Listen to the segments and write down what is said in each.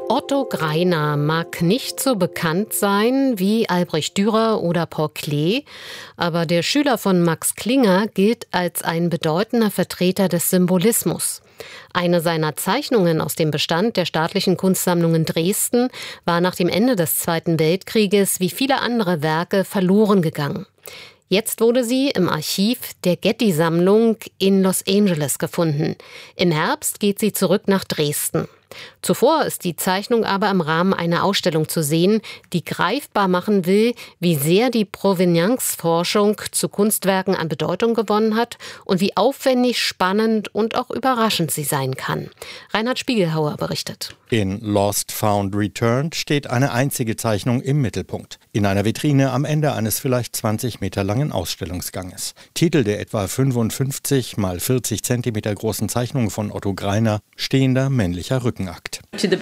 Otto Greiner mag nicht so bekannt sein wie Albrecht Dürer oder Paul Klee, aber der Schüler von Max Klinger gilt als ein bedeutender Vertreter des Symbolismus. Eine seiner Zeichnungen aus dem Bestand der Staatlichen Kunstsammlung in Dresden war nach dem Ende des Zweiten Weltkrieges wie viele andere Werke verloren gegangen. Jetzt wurde sie im Archiv der Getty-Sammlung in Los Angeles gefunden. Im Herbst geht sie zurück nach Dresden. Zuvor ist die Zeichnung aber im Rahmen einer Ausstellung zu sehen, die greifbar machen will, wie sehr die Provenienzforschung zu Kunstwerken an Bedeutung gewonnen hat und wie aufwendig, spannend und auch überraschend sie sein kann. Reinhard Spiegelhauer berichtet. In Lost, Found, Returned steht eine einzige Zeichnung im Mittelpunkt. In einer Vitrine am Ende eines vielleicht 20 Meter langen Ausstellungsganges. Titel der etwa 55 mal 40 Zentimeter großen Zeichnung von Otto Greiner, stehender männlicher Rückenakt.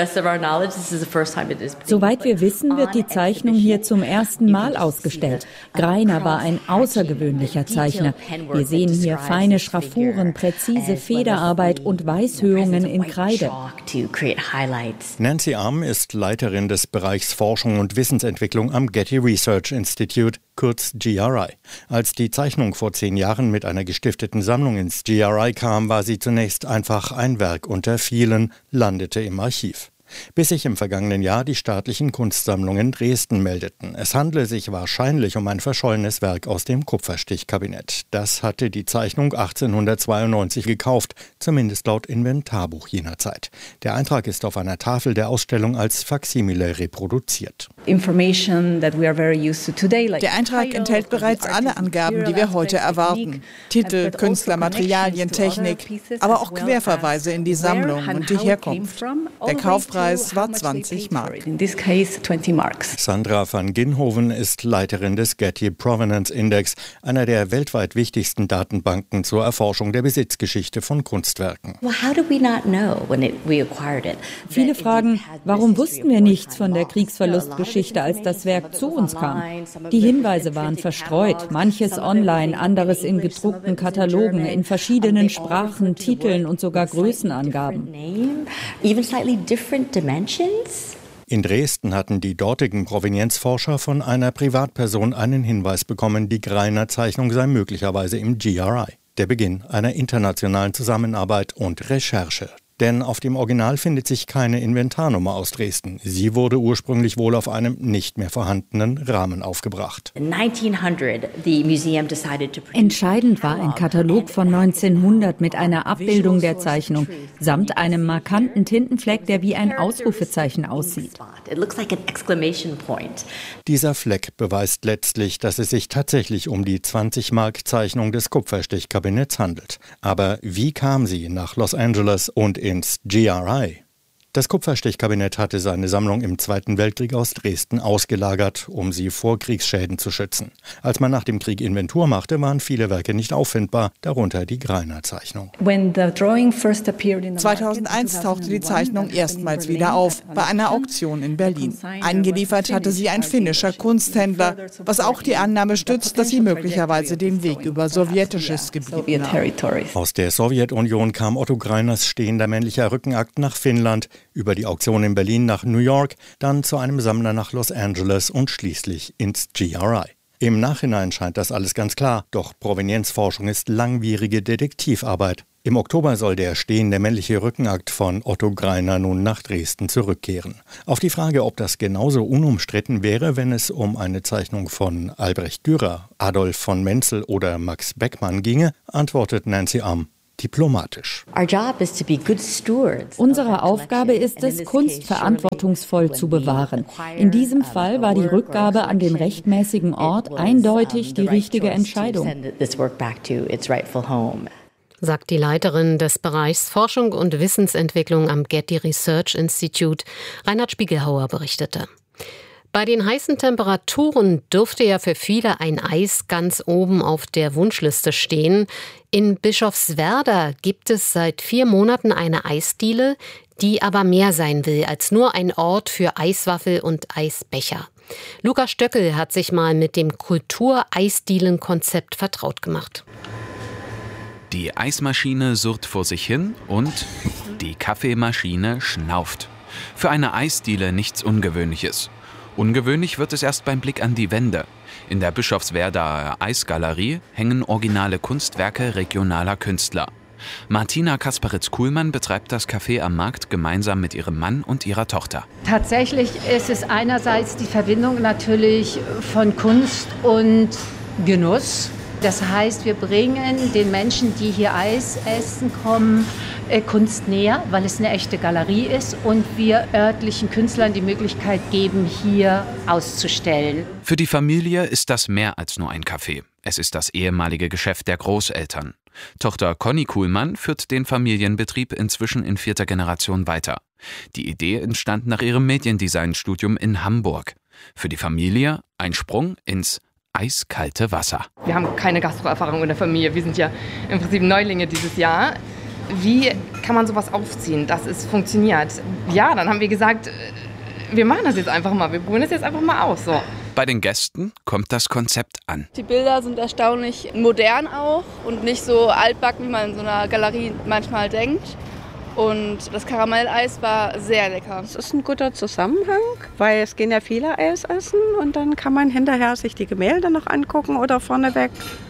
Soweit wir wissen, wird die Zeichnung hier zum ersten Mal ausgestellt. Greiner war ein außergewöhnlicher Zeichner. Wir sehen hier feine Schraffuren, präzise Federarbeit und Weißhöhungen in Kreide. Nancy Arm ist Leiterin des Bereichs Forschung und Wissensentwicklung am Getty Research Institute, kurz GRI. Als die Zeichnung vor 10 Jahren mit einer gestifteten Sammlung ins GRI kam, war sie zunächst einfach ein Werk unter vielen, landete im Archiv. Bis sich im vergangenen Jahr die staatlichen Kunstsammlungen Dresden meldeten. Es handle sich wahrscheinlich um ein verschollenes Werk aus dem Kupferstichkabinett. Das hatte die Zeichnung 1892 gekauft, zumindest laut Inventarbuch jener Zeit. Der Eintrag ist auf einer Tafel der Ausstellung als Faksimile reproduziert. Der Eintrag enthält bereits alle Angaben, die wir heute erwarten. Titel, Künstler, Materialien, Technik, aber auch Querverweise in die Sammlung und die Herkunft. Der Kaufpreis war 20 Mark. Sandra van Ginhoven ist Leiterin des Getty Provenance Index, einer der weltweit wichtigsten Datenbanken zur Erforschung der Besitzgeschichte von Kunstwerken. Viele fragen, warum wussten wir nichts von der Kriegsverlustgeschichte, als das Werk zu uns kam? Die Hinweise waren verstreut, manches online, anderes in gedruckten Katalogen, in verschiedenen Sprachen, Titeln und sogar Größenangaben. In Dresden hatten die dortigen Provenienzforscher von einer Privatperson einen Hinweis bekommen, die Greiner Zeichnung sei möglicherweise im GRI. Der Beginn einer internationalen Zusammenarbeit und Recherche. Denn auf dem Original findet sich keine Inventarnummer aus Dresden. Sie wurde ursprünglich wohl auf einem nicht mehr vorhandenen Rahmen aufgebracht. Entscheidend war ein Katalog von 1900 mit einer Abbildung der Zeichnung, samt einem markanten Tintenfleck, der wie ein Ausrufezeichen aussieht. Dieser Fleck beweist letztlich, dass es sich tatsächlich um die 20-Mark-Zeichnung des Kupferstichkabinetts handelt. Aber wie kam sie nach Los Angeles und ins GRI? Das Kupferstichkabinett hatte seine Sammlung im Zweiten Weltkrieg aus Dresden ausgelagert, um sie vor Kriegsschäden zu schützen. Als man nach dem Krieg Inventur machte, waren viele Werke nicht auffindbar, darunter die Greiner-Zeichnung. 2001 tauchte die Zeichnung erstmals wieder auf, bei einer Auktion in Berlin. Eingeliefert hatte sie ein finnischer Kunsthändler, was auch die Annahme stützt, dass sie möglicherweise den Weg über sowjetisches Gebiet nahm. Aus der Sowjetunion kam Otto Greiners stehender männlicher Rückenakt nach Finnland, über die Auktion in Berlin nach New York, dann zu einem Sammler nach Los Angeles und schließlich ins GRI. Im Nachhinein scheint das alles ganz klar, doch Provenienzforschung ist langwierige Detektivarbeit. Im Oktober soll der stehende männliche Rückenakt von Otto Greiner nun nach Dresden zurückkehren. Auf die Frage, ob das genauso unumstritten wäre, wenn es um eine Zeichnung von Albrecht Dürer, Adolf von Menzel oder Max Beckmann ginge, antwortet Nancy Arm diplomatisch. Unsere Aufgabe ist es, Kunst verantwortungsvoll zu bewahren. In diesem Fall war die Rückgabe an den rechtmäßigen Ort eindeutig die richtige Entscheidung, sagt die Leiterin des Bereichs Forschung und Wissensentwicklung am Getty Research Institute. Reinhard Spiegelhauer berichtete. Bei den heißen Temperaturen dürfte ja für viele ein Eis ganz oben auf der Wunschliste stehen. In Bischofswerda gibt es seit 4 Monaten eine Eisdiele, die aber mehr sein will als nur ein Ort für Eiswaffel und Eisbecher. Lukas Stöckel hat sich mal mit dem Kultur-Eisdielen-Konzept vertraut gemacht. Die Eismaschine surrt vor sich hin und die Kaffeemaschine schnauft. Für eine Eisdiele nichts Ungewöhnliches. Ungewöhnlich wird es erst beim Blick an die Wände. In der Bischofswerdaer Eisgalerie hängen originale Kunstwerke regionaler Künstler. Martina Kasparitz-Kuhlmann betreibt das Café am Markt gemeinsam mit ihrem Mann und ihrer Tochter. Tatsächlich ist es einerseits die Verbindung natürlich von Kunst und Genuss. Das heißt, wir bringen den Menschen, die hier Eis essen kommen, Kunst näher, weil es eine echte Galerie ist und wir örtlichen Künstlern die Möglichkeit geben, hier auszustellen. Für die Familie ist das mehr als nur ein Café. Es ist das ehemalige Geschäft der Großeltern. Tochter Conny Kuhlmann führt den Familienbetrieb inzwischen in 4. Generation weiter. Die Idee entstand nach ihrem Mediendesign-Studium in Hamburg. Für die Familie ein Sprung ins eiskalte Wasser. Wir haben keine Gastroerfahrung in der Familie. Wir sind ja im Prinzip Neulinge dieses Jahr. Wie kann man sowas aufziehen, dass es funktioniert? Ja, dann haben wir gesagt, wir machen das jetzt einfach mal. Wir probieren das jetzt einfach mal aus. So. Bei den Gästen kommt das Konzept an. Die Bilder sind erstaunlich modern auch und nicht so altbacken, wie man in so einer Galerie manchmal denkt. Und das Karamelleis war sehr lecker. Es ist ein guter Zusammenhang, weil es gehen ja viele Eis essen und dann kann man hinterher sich die Gemälde noch angucken oder vorneweg.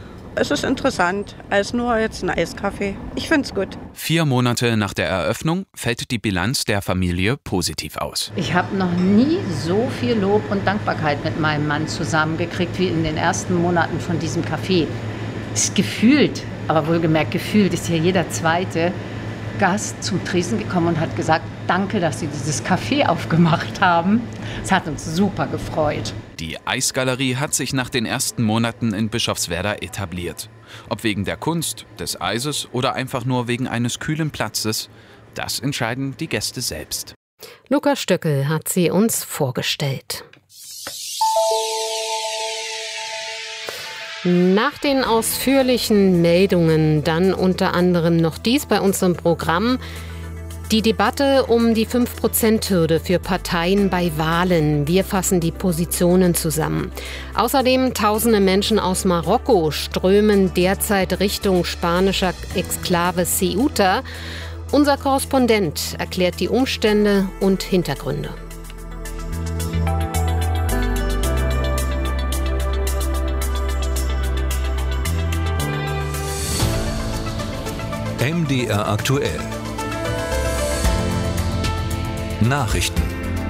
Es ist interessant, als nur jetzt ein Eiskaffee. Ich finde es gut. 4 Monate nach der Eröffnung fällt die Bilanz der Familie positiv aus. Ich habe noch nie so viel Lob und Dankbarkeit mit meinem Mann zusammengekriegt wie in den ersten Monaten von diesem Café. Ist gefühlt, aber wohlgemerkt gefühlt, ist hier jeder zweite Gast zum Tresen gekommen und hat gesagt, danke, dass Sie dieses Café aufgemacht haben. Es hat uns super gefreut. Die Eisgalerie hat sich nach den ersten Monaten in Bischofswerda etabliert. Ob wegen der Kunst, des Eises oder einfach nur wegen eines kühlen Platzes, das entscheiden die Gäste selbst. Luca Stöckel hat sie uns vorgestellt. Nach den ausführlichen Meldungen dann unter anderem noch dies bei unserem Programm. Die Debatte um die 5%-Hürde für Parteien bei Wahlen. Wir fassen die Positionen zusammen. Außerdem tausende Menschen aus Marokko strömen derzeit Richtung spanischer Exklave Ceuta. Unser Korrespondent erklärt die Umstände und Hintergründe. MDR aktuell. Nachrichten.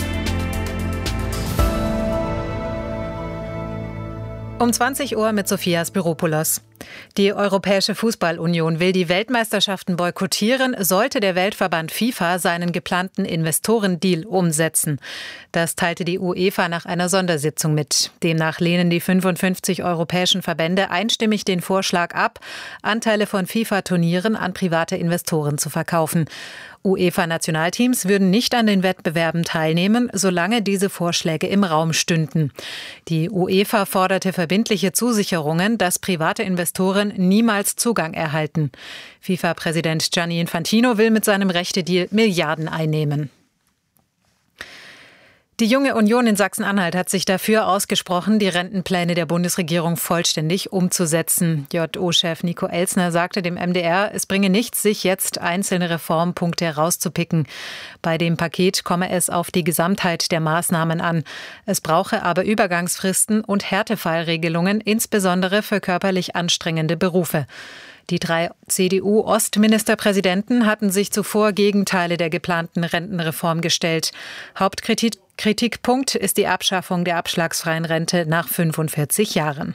Um 20 Uhr mit Sofias Biropoulos. Die Europäische Fußballunion will die Weltmeisterschaften boykottieren, sollte der Weltverband FIFA seinen geplanten Investorendeal umsetzen. Das teilte die UEFA nach einer Sondersitzung mit. Demnach lehnen die 55 europäischen Verbände einstimmig den Vorschlag ab, Anteile von FIFA-Turnieren an private Investoren zu verkaufen. UEFA-Nationalteams würden nicht an den Wettbewerben teilnehmen, solange diese Vorschläge im Raum stünden. Die UEFA forderte verbindliche Zusicherungen, dass private Investoren niemals Zugang erhalten. FIFA-Präsident Gianni Infantino will mit seinem Rechtedeal Milliarden einnehmen. Die Junge Union in Sachsen-Anhalt hat sich dafür ausgesprochen, die Rentenpläne der Bundesregierung vollständig umzusetzen. JO-Chef Nico Elsner sagte dem MDR, es bringe nichts, sich jetzt einzelne Reformpunkte herauszupicken. Bei dem Paket komme es auf die Gesamtheit der Maßnahmen an. Es brauche aber Übergangsfristen und Härtefallregelungen, insbesondere für körperlich anstrengende Berufe. Die 3 CDU-Ostministerpräsidenten hatten sich zuvor gegen Teile der geplanten Rentenreform gestellt. Hauptkritikpunkt ist die Abschaffung der abschlagsfreien Rente nach 45 Jahren.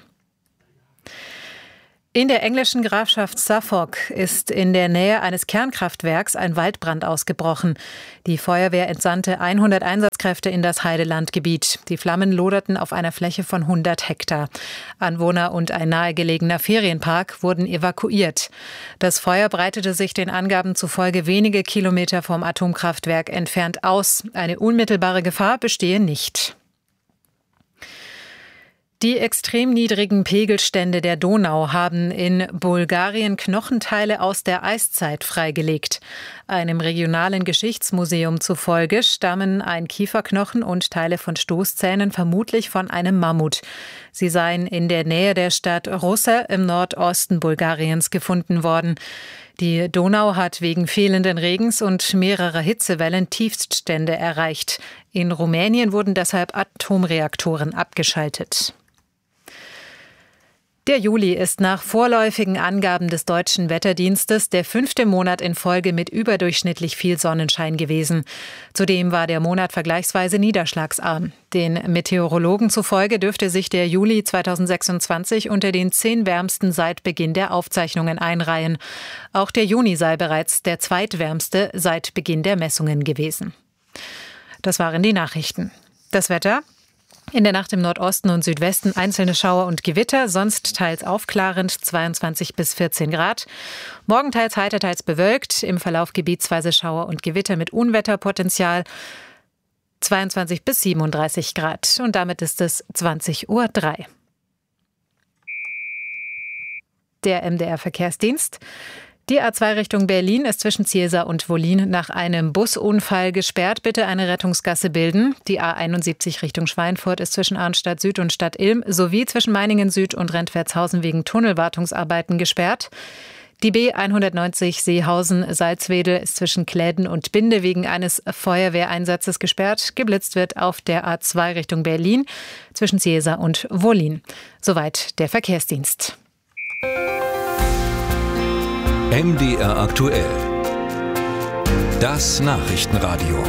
In der englischen Grafschaft Suffolk ist in der Nähe eines Kernkraftwerks ein Waldbrand ausgebrochen. Die Feuerwehr entsandte 100 Einsatzkräfte in das Heidelandgebiet. Die Flammen loderten auf einer Fläche von 100 Hektar. Anwohner und ein nahegelegener Ferienpark wurden evakuiert. Das Feuer breitete sich den Angaben zufolge wenige Kilometer vom Atomkraftwerk entfernt aus. Eine unmittelbare Gefahr bestehe nicht. Die extrem niedrigen Pegelstände der Donau haben in Bulgarien Knochenteile aus der Eiszeit freigelegt. Einem regionalen Geschichtsmuseum zufolge stammen ein Kieferknochen und Teile von Stoßzähnen vermutlich von einem Mammut. Sie seien in der Nähe der Stadt Russa im Nordosten Bulgariens gefunden worden. Die Donau hat wegen fehlenden Regens und mehrerer Hitzewellen Tiefststände erreicht. In Rumänien wurden deshalb Atomreaktoren abgeschaltet. Der Juli ist nach vorläufigen Angaben des Deutschen Wetterdienstes der 5. Monat in Folge mit überdurchschnittlich viel Sonnenschein gewesen. Zudem war der Monat vergleichsweise niederschlagsarm. Den Meteorologen zufolge dürfte sich der Juli 2026 unter den 10 wärmsten seit Beginn der Aufzeichnungen einreihen. Auch der Juni sei bereits der zweitwärmste seit Beginn der Messungen gewesen. Das waren die Nachrichten. Das Wetter: in der Nacht im Nordosten und Südwesten einzelne Schauer und Gewitter, sonst teils aufklarend 22 bis 14 Grad. Morgen teils heiter, teils bewölkt, im Verlauf gebietsweise Schauer und Gewitter mit Unwetterpotenzial 22 bis 37 Grad. Und damit ist es 20:03 Uhr. Der MDR-Verkehrsdienst. Die A2 Richtung Berlin ist zwischen Ziersar und Wollin nach einem Busunfall gesperrt. Bitte eine Rettungsgasse bilden. Die A71 Richtung Schweinfurt ist zwischen Arnstadt Süd und Stadt Ilm sowie zwischen Meiningen Süd und Rentwertshausen wegen Tunnelwartungsarbeiten gesperrt. Die B190 Seehausen-Salzwedel ist zwischen Kläden und Binde wegen eines Feuerwehreinsatzes gesperrt. Geblitzt wird auf der A2 Richtung Berlin zwischen Ziersar und Wollin. Soweit der Verkehrsdienst. MDR aktuell. Das Nachrichtenradio.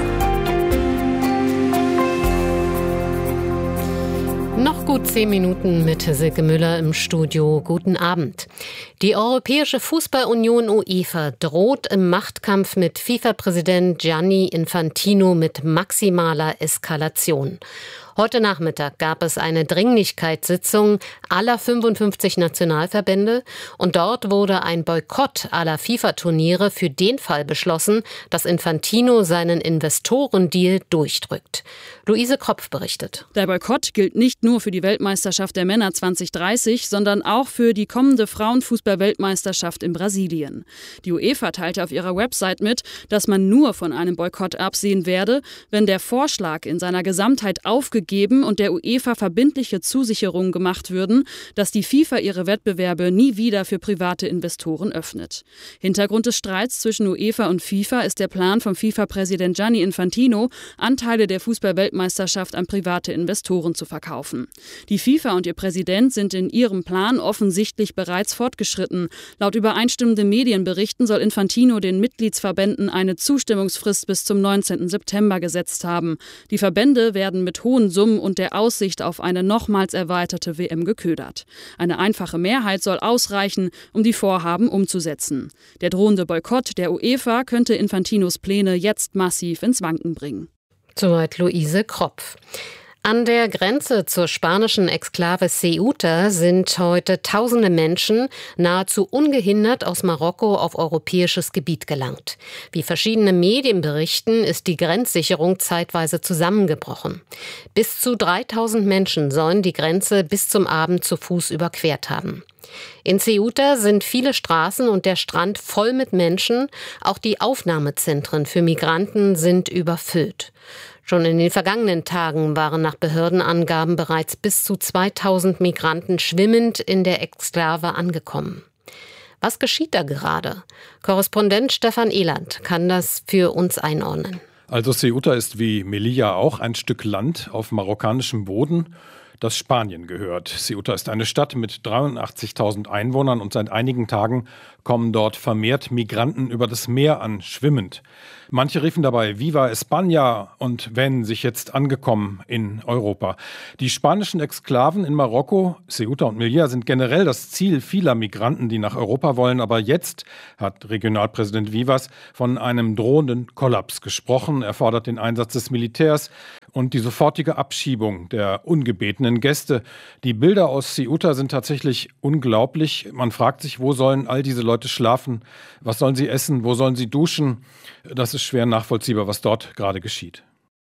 Noch gut 10 Minuten mit Silke Müller im Studio. Guten Abend. Die Europäische Fußballunion UEFA droht im Machtkampf mit FIFA-Präsident Gianni Infantino mit maximaler Eskalation. Heute Nachmittag gab es eine Dringlichkeitssitzung aller 55 Nationalverbände und dort wurde ein Boykott aller FIFA-Turniere für den Fall beschlossen, dass Infantino seinen Investorendeal durchdrückt. Luise Kropf berichtet. Der Boykott gilt nicht nur für die Weltmeisterschaft der Männer 2030, sondern auch für die kommende Frauenfußball-Weltmeisterschaft in Brasilien. Die UEFA teilte auf ihrer Website mit, dass man nur von einem Boykott absehen werde, wenn der Vorschlag in seiner Gesamtheit aufgegeben und der UEFA verbindliche Zusicherungen gemacht würden, dass die FIFA ihre Wettbewerbe nie wieder für private Investoren öffnet. Hintergrund des Streits zwischen UEFA und FIFA ist der Plan von FIFA-Präsident Gianni Infantino, Anteile der Fußball-Weltmeisterschaft an private Investoren zu verkaufen. Die FIFA und ihr Präsident sind in ihrem Plan offensichtlich bereits fortgeschritten. Laut übereinstimmenden Medienberichten soll Infantino den Mitgliedsverbänden eine Zustimmungsfrist bis zum 19. September gesetzt haben. Die Verbände werden mit hohen Summen und der Aussicht auf eine nochmals erweiterte WM geködert. Eine einfache Mehrheit soll ausreichen, um die Vorhaben umzusetzen. Der drohende Boykott der UEFA könnte Infantinos Pläne jetzt massiv ins Wanken bringen. Soweit Luise Kropf. An der Grenze zur spanischen Exklave Ceuta sind heute tausende Menschen nahezu ungehindert aus Marokko auf europäisches Gebiet gelangt. Wie verschiedene Medien berichten, ist die Grenzsicherung zeitweise zusammengebrochen. Bis zu 3000 Menschen sollen die Grenze bis zum Abend zu Fuß überquert haben. In Ceuta sind viele Straßen und der Strand voll mit Menschen. Auch die Aufnahmezentren für Migranten sind überfüllt. Schon in den vergangenen Tagen waren nach Behördenangaben bereits bis zu 2000 Migranten schwimmend in der Exklave angekommen. Was geschieht da gerade? Korrespondent Stefan Eland kann das für uns einordnen. Also Ceuta ist wie Melilla auch ein Stück Land auf marokkanischem Boden, das Spanien gehört. Ceuta ist eine Stadt mit 83.000 Einwohnern und seit einigen Tagen kommen dort vermehrt Migranten über das Meer an, schwimmend. Manche riefen dabei Viva España und wähnen sich jetzt angekommen in Europa. Die spanischen Exklaven in Marokko, Ceuta und Melilla, sind generell das Ziel vieler Migranten, die nach Europa wollen. Aber jetzt hat Regionalpräsident Vivas von einem drohenden Kollaps gesprochen. Er fordert den Einsatz des Militärs und die sofortige Abschiebung der ungebetenen Gäste. Die Bilder aus Ceuta sind tatsächlich unglaublich. Man fragt sich, wo sollen all diese Leute schlafen? Was sollen sie essen? Wo sollen sie duschen? Das ist schwer nachvollziehbar, was dort gerade geschieht.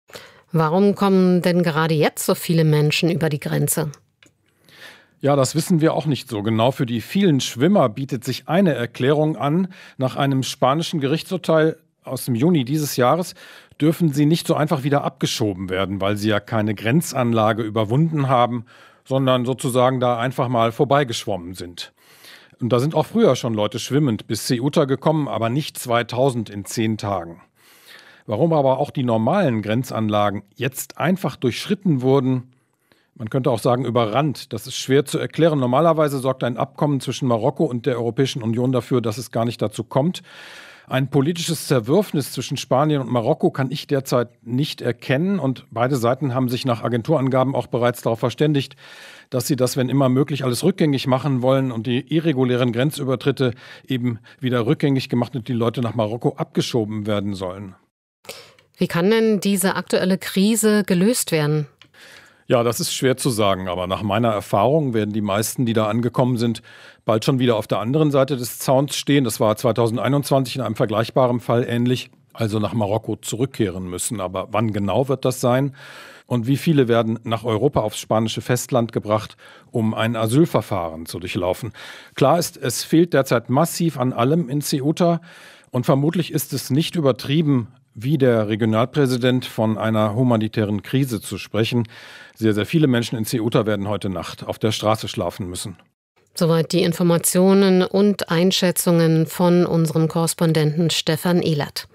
Warum kommen denn gerade jetzt so viele Menschen über die Grenze? Ja, das wissen wir auch nicht so genau. Für die vielen Schwimmer bietet sich eine Erklärung an. Nach einem spanischen Gerichtsurteil aus dem Juni dieses Jahres dürfen sie nicht so einfach wieder abgeschoben werden, weil sie ja keine Grenzanlage überwunden haben, sondern sozusagen da einfach mal vorbeigeschwommen sind. Und da sind auch früher schon Leute schwimmend bis Ceuta gekommen, aber nicht 2000 in 10 Tagen. Warum aber auch die normalen Grenzanlagen jetzt einfach durchschritten wurden, man könnte auch sagen überrannt, das ist schwer zu erklären. Normalerweise sorgt ein Abkommen zwischen Marokko und der Europäischen Union dafür, dass es gar nicht dazu kommt. Ein politisches Zerwürfnis zwischen Spanien und Marokko kann ich derzeit nicht erkennen. Und beide Seiten haben sich nach Agenturangaben auch bereits darauf verständigt, dass sie das, wenn immer möglich, alles rückgängig machen wollen und die irregulären Grenzübertritte eben wieder rückgängig gemacht und die Leute nach Marokko abgeschoben werden sollen. Wie kann denn diese aktuelle Krise gelöst werden? Ja, das ist schwer zu sagen, aber nach meiner Erfahrung werden die meisten, die da angekommen sind, bald schon wieder auf der anderen Seite des Zauns stehen. Das war 2021 in einem vergleichbaren Fall ähnlich, also nach Marokko zurückkehren müssen. Aber wann genau wird das sein? Und wie viele werden nach Europa aufs spanische Festland gebracht, um ein Asylverfahren zu durchlaufen? Klar ist, es fehlt derzeit massiv an allem in Ceuta und vermutlich ist es nicht übertrieben, wie der Regionalpräsident von einer humanitären Krise zu sprechen. Sehr, sehr viele Menschen in Ceuta werden heute Nacht auf der Straße schlafen müssen. Soweit die Informationen und Einschätzungen von unserem Korrespondenten Stefan Ehlert.